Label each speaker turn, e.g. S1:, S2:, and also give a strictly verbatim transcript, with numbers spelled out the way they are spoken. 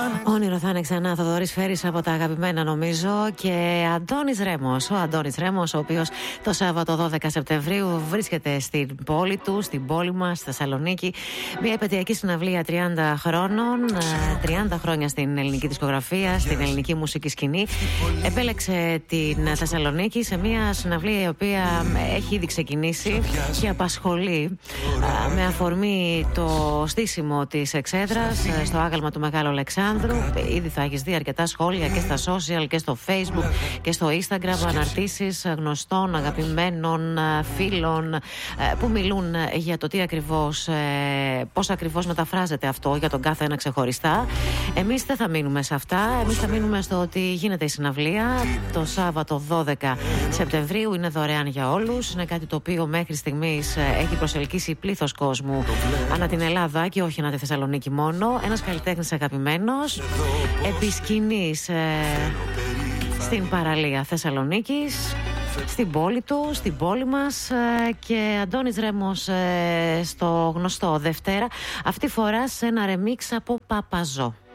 S1: Όνειρο θα είναι ξανά, Θοδωρής Φέρης από τα αγαπημένα νομίζω. Και Αντώνης Ρέμος, ο Αντώνης Ρέμος, ο οποίος το Σάββατο δώδεκα Σεπτεμβρίου βρίσκεται στην πόλη του, στην πόλη μας, στη Θεσσαλονίκη. Μια επαιτειακή συναυλία τριάντα χρόνων, τριάντα χρόνια στην ελληνική δισκογραφία, στην ελληνική μουσική σκηνή. Επέλεξε την Θεσσαλονίκη σε μια συναυλία η οποία έχει ήδη ξεκινήσει και απασχολεί με αφορμή το στήσιμο της εξέδρας στο άγαλμα του Μεγάλου Αλεξάνδρου. Ήδη θα έχεις δει αρκετά σχόλια και στα social και στο Facebook και στο Instagram, αναρτήσεις γνωστών, αγαπημένων φίλων που μιλούν για το τι ακριβώς, πώς ακριβώς μεταφράζεται αυτό για τον κάθε ένα ξεχωριστά. Εμείς δεν θα μείνουμε σε αυτά. Εμείς θα μείνουμε στο ότι γίνεται η συναυλία το Σάββατο δώδεκα Σεπτεμβρίου. Είναι δωρεάν για όλους. Είναι κάτι το οποίο μέχρι στιγμής έχει προσελκύσει πλήθος κόσμου ανά την Ελλάδα και όχι ανά τη Θεσσαλονίκη μόνο. Ένας καλλιτέχνης αγαπημένος επί σκηνής ε, στην παραλία Θεσσαλονίκης, στην πόλη του, στην πόλη μας, ε, και Αντώνης Ρέμος ε, στο γνωστό Δευτέρα, αυτή φορά σε ένα ρεμίξ από Παπαζό.